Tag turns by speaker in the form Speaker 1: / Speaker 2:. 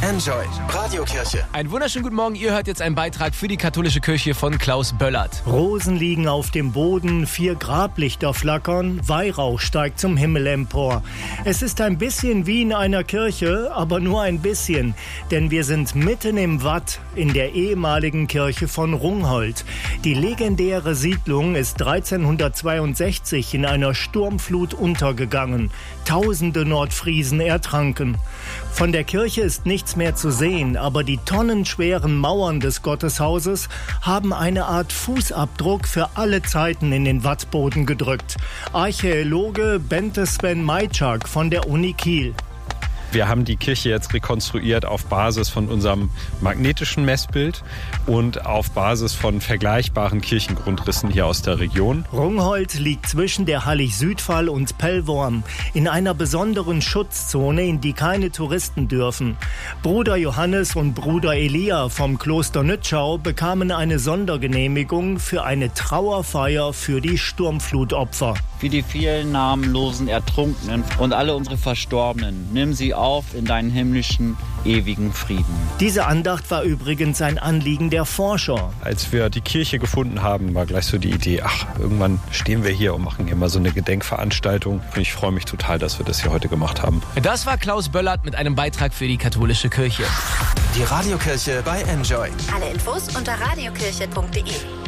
Speaker 1: Enjoy Radiokirche.
Speaker 2: Einen wunderschönen guten Morgen. Ihr hört jetzt einen Beitrag für die katholische Kirche von Klaus Böllert.
Speaker 3: Rosen liegen auf dem Boden, 4 Grablichter flackern, Weihrauch steigt zum Himmel empor. Es ist ein bisschen wie in einer Kirche, aber nur ein bisschen, denn wir sind mitten im Watt in der ehemaligen Kirche von Rungholt. Die legendäre Siedlung ist 1362 in einer Sturmflut untergegangen. Tausende Nordfriesen ertranken. Von der Kirche ist nichts mehr zu sehen, aber die tonnenschweren Mauern des Gotteshauses haben eine Art Fußabdruck für alle Zeiten in den Wattboden gedrückt. Archäologe Bente Sven Majczak von der Uni Kiel.
Speaker 4: Wir haben die Kirche jetzt rekonstruiert auf Basis von unserem magnetischen Messbild und auf Basis von vergleichbaren Kirchengrundrissen hier aus der Region.
Speaker 3: Rungholt liegt zwischen der Hallig-Südfall und Pellworm in einer besonderen Schutzzone, in die keine Touristen dürfen. Bruder Johannes und Bruder Elia vom Kloster Nützschau bekamen eine Sondergenehmigung für eine Trauerfeier für die Sturmflutopfer.
Speaker 5: Für die vielen namenlosen Ertrunkenen und alle unsere Verstorbenen, nimm sie auf in deinen himmlischen, ewigen Frieden.
Speaker 3: Diese Andacht war übrigens ein Anliegen der Forscher.
Speaker 4: Als wir die Kirche gefunden haben, war gleich so die Idee, irgendwann stehen wir hier und machen hier mal so eine Gedenkveranstaltung. Und ich freue mich total, dass wir das hier heute gemacht haben.
Speaker 2: Das war Klaus Böllert mit einem Beitrag für die katholische Kirche.
Speaker 1: Die Radiokirche bei Enjoy.
Speaker 6: Alle Infos unter radiokirche.de.